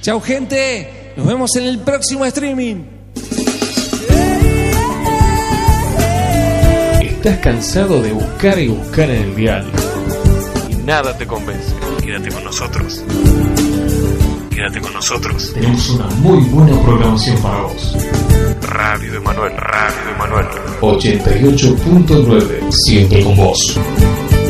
Chau, gente. Nos vemos en el próximo streaming. ¿Estás cansado de buscar y buscar en el dial y nada te convence? Quédate con nosotros. Quédate con nosotros. Tenemos una muy buena programación para vos. Radio Emanuel, Radio Emanuel 88.9, siempre con vos.